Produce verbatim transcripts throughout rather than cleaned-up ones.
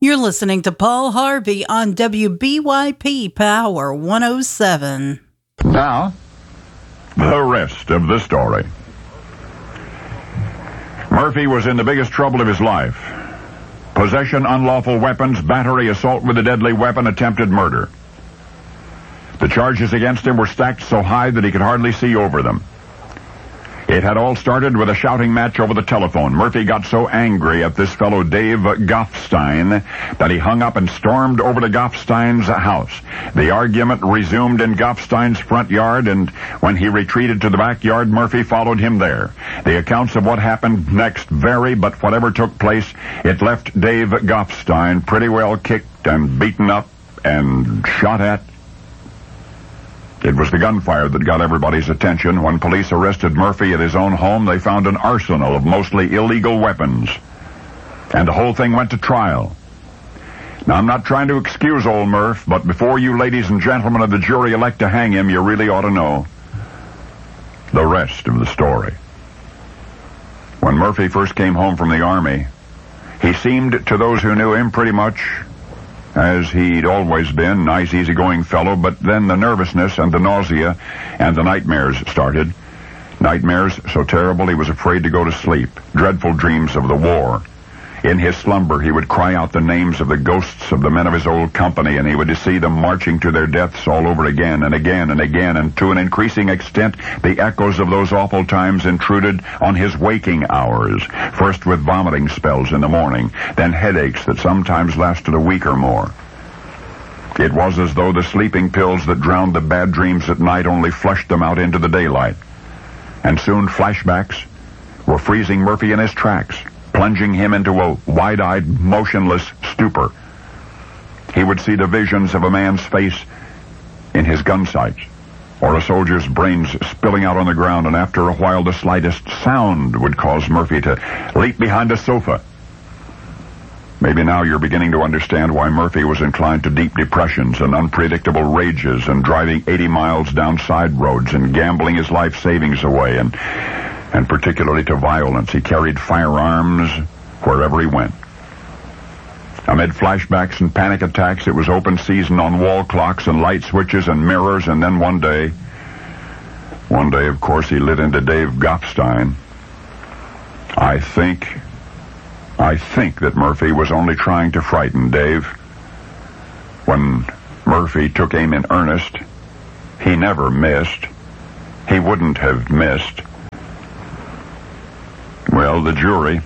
You're listening to Paul Harvey on W B Y P Power one oh seven. Now, the rest of the story. Murphy was in the biggest trouble of his life. Possession, unlawful weapons, battery, assault with a deadly weapon, attempted murder. The charges against him were stacked so high that he could hardly see over them. It had all started with a shouting match over the telephone. Murphy got so angry at this fellow Dave Goffstein that he hung up and stormed over to Goffstein's house. The argument resumed in Goffstein's front yard, and when he retreated to the backyard, Murphy followed him there. The accounts of what happened next vary, but whatever took place, it left Dave Goffstein pretty well kicked and beaten up and shot at. It was the gunfire that got everybody's attention. When police arrested Murphy at his own home, they found an arsenal of mostly illegal weapons. And the whole thing went to trial. Now, I'm not trying to excuse old Murph, but before you ladies and gentlemen of the jury elect to hang him, you really ought to know the rest of the story. When Murphy first came home from the Army, he seemed to those who knew him pretty much as he'd always been, nice, easygoing fellow, but then the nervousness and the nausea and the nightmares started. Nightmares so terrible he was afraid to go to sleep. Dreadful dreams of the war. In his slumber, he would cry out the names of the ghosts of the men of his old company, and he would see them marching to their deaths all over again and again and again, and to an increasing extent, the echoes of those awful times intruded on his waking hours, first with vomiting spells in the morning, then headaches that sometimes lasted a week or more. It was as though the sleeping pills that drowned the bad dreams at night only flushed them out into the daylight. And soon flashbacks were freezing Murphy in his tracks, plunging him into a wide-eyed, motionless stupor. He would see the visions of a man's face in his gun sights, or a soldier's brains spilling out on the ground, and after a while the slightest sound would cause Murphy to leap behind a sofa. Maybe now you're beginning to understand why Murphy was inclined to deep depressions and unpredictable rages and driving eighty miles down side roads and gambling his life savings away and and particularly to violence. He carried firearms wherever he went. Amid flashbacks and panic attacks, it was open season on wall clocks and light switches and mirrors, and then one day, one day, of course, he lit into Dave Goffstein. I think, I think that Murphy was only trying to frighten Dave. When Murphy took aim in earnest, he never missed. He wouldn't have missed. Well, the jury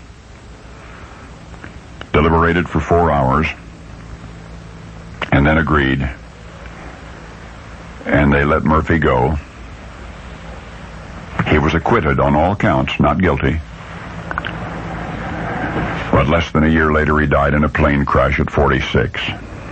deliberated for four hours and then agreed. And they let Murphy go. He was acquitted on all counts, not guilty. But less than a year later, he died in a plane crash at forty-six.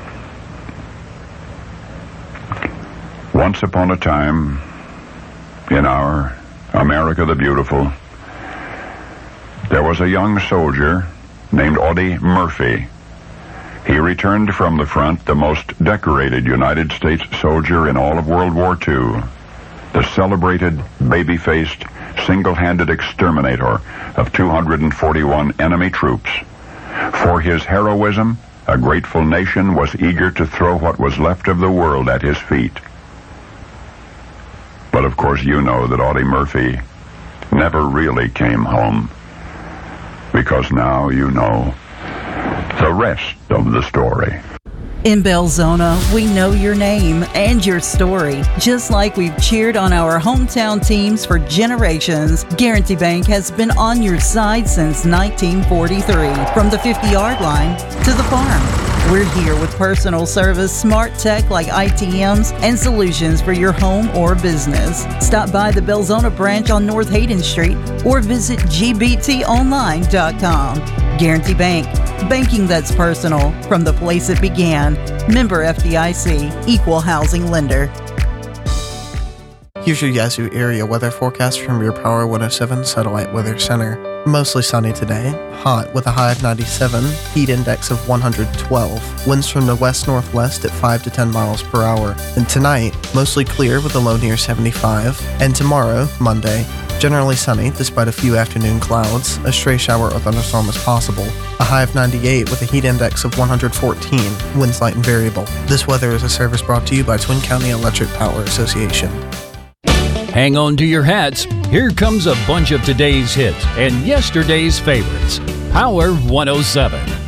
Once upon a time, in our America the Beautiful, there was a young soldier named Audie Murphy. He returned from the front, the most decorated United States soldier in all of World War Two, the celebrated, baby-faced, single-handed exterminator of two hundred forty-one enemy troops. For his heroism, a grateful nation was eager to throw what was left of the world at his feet. But of course you know that Audie Murphy never really came home. Because now you know the rest of the story. In Belzona, we know your name and your story. Just like we've cheered on our hometown teams for generations, Guarantee Bank has been on your side since nineteen forty-three. From the fifty-yard line to the farm, we're here with personal service, smart tech like I T Ms, and solutions for your home or business. Stop by the Belzona branch on North Hayden Street or visit G B T online dot com. Guarantee Bank, banking that's personal from the place it began. Member F D I C, Equal Housing Lender. Here's your Yazoo area weather forecast from your Power one oh seven Satellite Weather Center. Mostly sunny today, hot with a high of ninety-seven, heat index of one hundred twelve, winds from the west-northwest at five to ten miles per hour. And tonight, mostly clear with a low near seventy-five, and tomorrow, Monday, Generally sunny, despite a few afternoon clouds. A stray shower or thunderstorm is possible. A high of ninety-eight with a heat index of one hundred fourteen. Winds light and variable. This weather is a service brought to you by Twin County Electric Power Association. Hang on to your hats. Here comes a bunch of today's hits and yesterday's favorites. Power one oh seven.